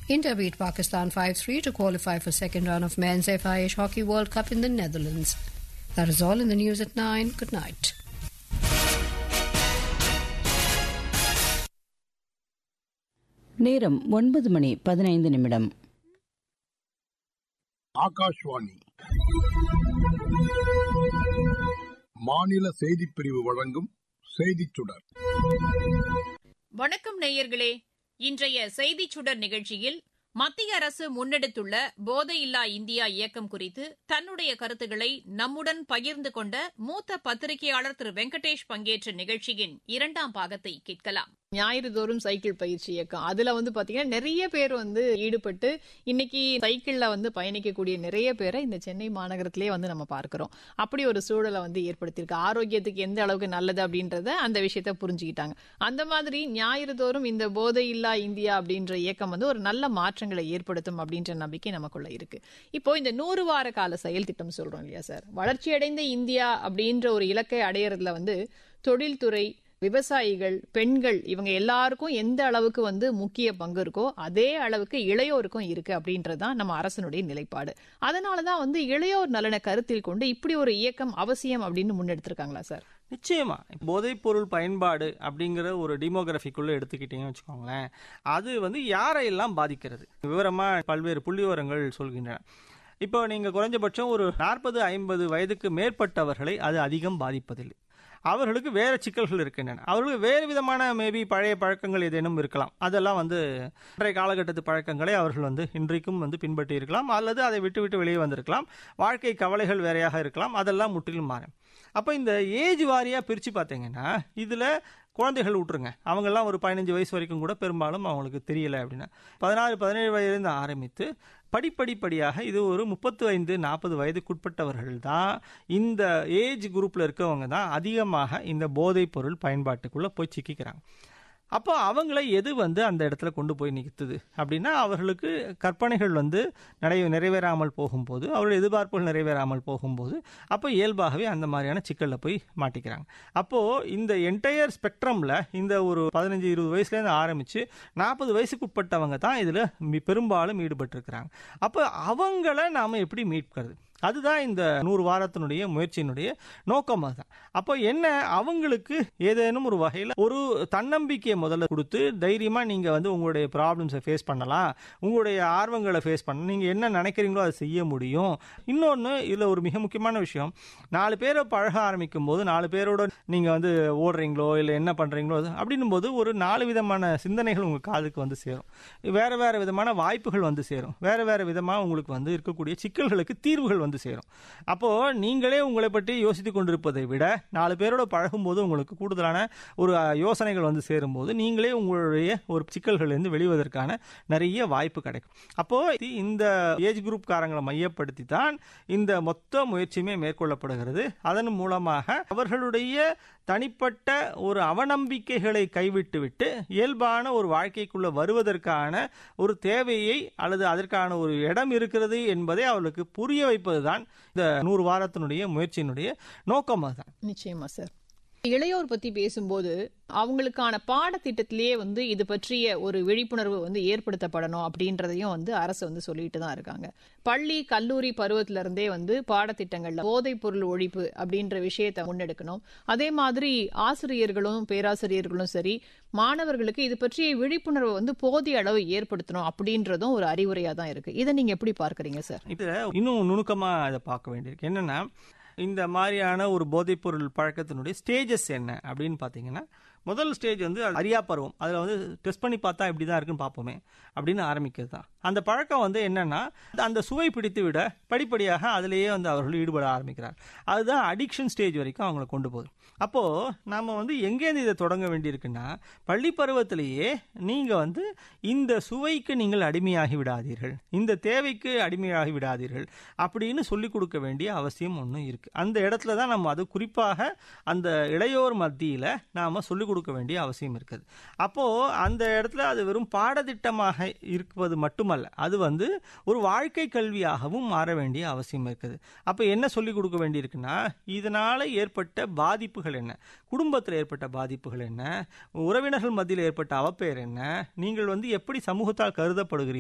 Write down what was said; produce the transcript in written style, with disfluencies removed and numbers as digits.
India beat Pakistan 5-3 to qualify for second round of Men's FIH Hockey World Cup in the Netherlands. That is all in the news at 9. Good night. நேரம் 9:15 ஆகாஷ்வாணி மாநில செய்திப் பிரிவு வழங்கும் செய்திச் சுடர். வணக்கம் நேயர்களே. இன்றைய செய்திச் சுடர் நிகழ்ச்சியில் மத்திய அரசு முன்னெடுத்துள்ள போதையில்லா இந்தியா இயக்கம் குறித்து தன்னுடைய கருத்துக்களை நம்முடன் பகிர்ந்து கொண்ட மூத்த பத்திரிகையாளர் திரு வெங்கடேஷ் பங்கேற்ற நிகழ்ச்சியின் 2ஆம் பாகத்தை கேட்கலாம். ஞாயிறு தோறும் சைக்கிள் பயிற்சி இயக்கம், அதுல பாத்தீங்கன்னா நிறைய பேர் ஈடுபட்டு இன்னைக்கு சைக்கிள்ல பயணிக்கக்கூடிய நிறைய பேரை இந்த சென்னை மாநகரத்திலேயே நம்ம பார்க்கிறோம். அப்படி ஒரு சூழலை ஏற்படுத்தியிருக்கு. ஆரோக்கியத்துக்கு எந்த அளவுக்கு நல்லது அப்படின்றத அந்த விஷயத்த புரிஞ்சுக்கிட்டாங்க. அந்த மாதிரி ஞாயிறு தோறும் இந்த போதையில்லா இந்தியா அப்படின்ற இயக்கம் ஒரு நல்ல மாற்றங்களை ஏற்படுத்தும் அப்படின்ற நம்பிக்கை நமக்குள்ள இருக்கு. இப்போ இந்த 100 வார கால செயல் திட்டம் சொல்றோம் இல்லையா சார், வளர்ச்சியடைந்த இந்தியா அப்படின்ற ஒரு இலக்கை அடையறதுல தொழில்துறை, விவசாயிகள், பெண்கள் இவங்க எல்லாருக்கும் எந்த அளவுக்கு முக்கிய பங்கு இருக்கோ அதே அளவுக்கு இளையோருக்கும் இருக்கு அப்படின்றதுதான் நம்ம அரசனுடைய நிலைப்பாடு. அதனாலதான் இளையோர் நலனை கருத்தில் கொண்டு இப்படி ஒரு இயக்கம் அவசியம் அப்படின்னு முன்னெடுத்திருக்காங்களா சார்? நிச்சயமா. போதைப் பொருள் பயன்பாடு அப்படிங்கிற ஒரு டெமோகிராஃபிக்குள்ள எடுத்துக்கிட்டீங்கன்னு வச்சுக்கோங்களேன், அது யாரையெல்லாம் பாதிக்கிறது விவரமா பல்வேறு புள்ளி விவரங்கள் சொல்கின்றன. இப்போ நீங்க குறைஞ்சபட்சம் ஒரு 40-50 வயதுக்கு மேற்பட்டவர்களை அது அதிகம் பாதிப்பதில்லை. அவர்களுக்கு வேறு சிக்கல்கள் இருக்கின்றன. அவர்களுக்கு வேறு விதமான மேபி பழைய பழக்கங்கள் ஏதேனும் இருக்கலாம். அதெல்லாம் அன்றைய காலகட்டத்து பழக்கங்களை அவர்கள் இன்றைக்கும் பின்பற்றி இருக்கலாம், அல்லது அதை விட்டு வெளியே வந்திருக்கலாம். வாழ்க்கை கவலைகள் வேறையாக இருக்கலாம். அதெல்லாம் முற்றிலும் மாறும். அப்போ இந்த ஏஜ் வாரியாக பிரித்து பார்த்தீங்கன்னா இதில் குழந்தைகள் விட்டுருங்க, அவங்கெல்லாம் ஒரு 15 வயசு வரைக்கும் கூட பெரும்பாலும் அவங்களுக்கு தெரியலை அப்படின்னா 16-17 வயதிலிருந்து ஆரம்பித்து படிப்படியாக இது ஒரு 35-40 வயதுக்குட்பட்டவர்கள் தான் இந்த ஏஜ் குரூப்பில் இருக்கவங்க தான் அதிகமாக இந்த போதைப் பொருள் பயன்பாட்டுக்குள்ளே போய் சிக்கிக்கிறாங்க. அப்போ அவங்கள எது அந்த இடத்துல கொண்டு போய் நிறுத்துது அப்படின்னா, அவர்களுக்கு கற்பனைகள் நிறைவேறாமல் போகும்போது, அவர்கள் எதிர்பார்ப்புகள் நிறைவேறாமல் போகும்போது, அப்போ இயல்பாகவே அந்த மாதிரியான சிக்கலில் போய் மாட்டிக்கிறாங்க. அப்போது இந்த என்டையர் ஸ்பெக்ட்ரமில் இந்த ஒரு 15-20 வயசுலேருந்து ஆரம்பித்து 40 வயசுக்குட்பட்டவங்க தான் இதில் பெரும்பாலும் ஈடுபட்டிருக்கிறாங்க. அப்போ அவங்கள நாம் எப்படி மீட்கிறது, அதுதான் இந்த 100 வாரத்தினுடைய முயற்சியினுடைய நோக்கம். அதுதான். அப்போ என்ன, அவங்களுக்கு ஏதேனும் ஒரு வகையில் ஒரு தன்னம்பிக்கையை முதல்ல கொடுத்து தைரியமாக நீங்கள் உங்களுடைய ப்ராப்ளம்ஸை ஃபேஸ் பண்ணலாம், உங்களுடைய ஆர்வங்களை ஃபேஸ் பண்ணலாம், நீங்கள் என்ன நினைக்கிறீங்களோ அதை செய்ய முடியும். இன்னொன்று இதில் ஒரு மிக முக்கியமான விஷயம், 4 பேரை பழக ஆரம்பிக்கும் போது 4 பேரோட நீங்கள் ஓடுறீங்களோ இல்லை என்ன பண்ணுறீங்களோ அப்படின்னும் போது ஒரு 4 விதமான சிந்தனைகள் உங்கள் காதுக்கு சேரும். வேறு வேறு விதமான வாய்ப்புகள் சேரும். வேறு வேறு விதமாக உங்களுக்கு இருக்கக்கூடிய சிக்கல்களுக்கு தீர்வுகள் சேரும். அப்போ நீங்களே உங்களை பற்றி யோசித்துக் கொண்டிருப்பதை விட 4 பேரோட பழகும்போது உங்களுக்கு கூடுதலான ஒரு யோசனைகள் சேரும் போது நீங்களே உங்களுடைய ஒரு சிக்கல்களிலிருந்து வெளிவதற்கான நிறைய வாய்ப்பு கிடைக்கும். அப்போ இந்த ஏஜ் குரூப் காரங்களை மையப்படுத்தி தான் இந்த மொத்த முயற்சியுமே மேற்கொள்ளப்படுகிறது. அதன் மூலமாக அவர்களுடைய தனிப்பட்ட ஒரு அவநம்பிக்கைகளை கைவிட்டுவிட்டு இயல்பான ஒரு வாழ்க்கைக்குள்ள வருவதற்கான ஒரு தேவையை அல்லது அதற்கான ஒரு இடம் இருக்கிறது என்பதை அவர்களுக்கு புரிய வைப்பதுதான் இந்த 100 வாரத்தினுடைய முயற்சியினுடைய நோக்கம். அதுதான். நிச்சயமா சார். இளையோர் பத்தி பேசும்போது அவங்களுக்கான பாடத்திட்டத்திலேயே இது பற்றிய ஒரு விழிப்புணர்வு ஏற்படுத்தப்படணும் அப்படின்றதையும் அரசு சொல்லிட்டு தான் இருக்காங்க. பள்ளி கல்லூரி பருவத்திலிருந்தே பாடத்திட்டங்கள்ல போதைப் பொருள் ஒழிப்பு அப்படின்ற விஷயத்தை முன்னெடுக்கணும். அதே மாதிரி ஆசிரியர்களும் பேராசிரியர்களும் சரி, மாணவர்களுக்கு இது பற்றிய விழிப்புணர்வு போதிய அளவு ஏற்படுத்தணும் அப்படின்றதும் ஒரு அறிவுரையா தான் இருக்கு. இதை நீங்க எப்படி பார்க்கறீங்க சார்? இதுல இன்னும் நுணுக்கமா அதை பார்க்க வேண்டியிருக்கு. என்னன்னா, இந்த மாதிரியான ஒரு போதைப் பொருள் பழக்கத்தினுடைய ஸ்டேஜஸ் என்ன அப்படின்னு பார்த்தீங்கன்னா, முதல் ஸ்டேஜ் அறியா பருவம். அதில் டெஸ்ட் பண்ணி பார்த்தா இப்படி தான் இருக்குன்னு பார்ப்போமே அப்படின்னு ஆரம்பிக்கிறது தான். அந்த பழக்கம் என்னன்னா, அந்த சுவை பிடித்து விட படிப்படியாக அதிலேயே அவர்கள் ஈடுபட ஆரம்பிக்கிறார். அதுதான் அடிக்ஷன் ஸ்டேஜ் வரைக்கும் அவங்களை கொண்டு போகுது. அப்போது நம்ம எங்கேருந்து இதை தொடங்க வேண்டியிருக்குன்னா, பள்ளி பருவத்திலேயே நீங்கள் இந்த சுவைக்கு நீங்கள் அடிமையாகி விடாதீர்கள், இந்த தேவைக்கு அடிமையாகி விடாதீர்கள் அப்படின்னு சொல்லிக் கொடுக்க வேண்டிய அவசியம் ஒன்று இருக்குது. அந்த இடத்துல தான் நம்ம அது குறிப்பாக அந்த இளையோர் மத்தியில் நாம் சொல்லிக் கொடுக்க வேண்டிய அவசியம் இருக்குது. அப்போது அந்த இடத்துல அது வெறும் பாடத்திட்டமாக இருப்பது மட்டுமல்ல, அது ஒரு வாழ்க்கை கல்வியாகவும் மாற வேண்டிய அவசியம் இருக்குது. அப்போ என்ன சொல்லிக் கொடுக்க வேண்டியிருக்குன்னா, இதனால் ஏற்பட்ட பாதிப்புகள் என்ன, குடும்பத்தில் ஏற்பட்ட பாதிப்புகள் என்ன, உறவினர்கள் மத்தியில் ஏற்பட்ட அவப்பெயர் என்ன, நீங்கள் எப்படி சமூகத்தால் கருதப்படுகிறீர்கள்